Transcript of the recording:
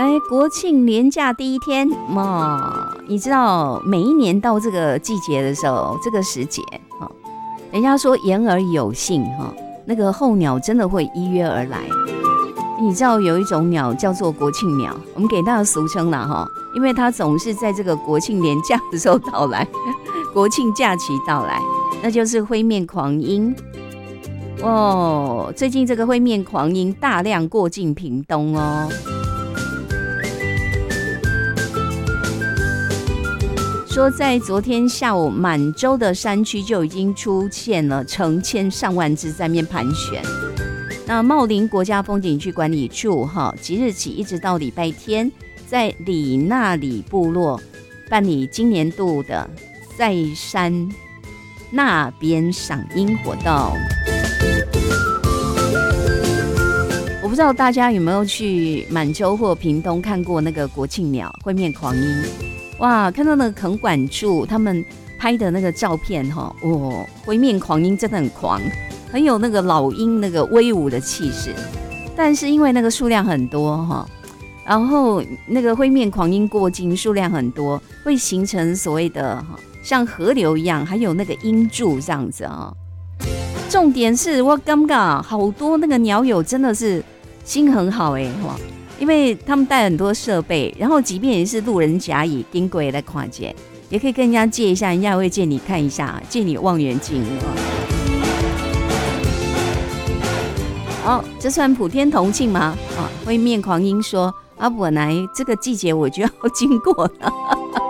来，国庆连假第一天，你知道每一年到这个季节的时候，这个时节，人家说言而有信，那个候鸟真的会依约而来。你知道有一种鸟叫做国庆鸟，我们给它的俗称啦，因为它总是在这个国庆连假的时候到来，国庆假期到来，那就是灰面狂鹰。最近这个灰面狂鹰大量过境屏东哦。说在昨天下午，满洲的山区就已经出现了成千上万只在面盘旋。那茂林国家风景区管理处即日起一直到礼拜天，在里纳里部落办理今年度的在山那边赏鹰活动。我不知道大家有没有去满洲或屏东看过那个国庆鸟灰面狂鹰。哇，看到那个垦管处他们拍的那个照片灰面狂鹰真的很狂，很有那个老鹰那个威武的气势。但是因为那个数量很多然后那个灰面狂鹰过境数量很多，会形成所谓的像河流一样，还有那个鹰柱这样子重点是我感觉好多那个鸟友真的是心很好因为他们带很多设备，然后即便也是路人甲乙经过来看见，也可以跟人家借一下，人家会借你看一下，借你望远镜这算普天同庆吗？灰面狂鹰说本来这个季节我就要经过了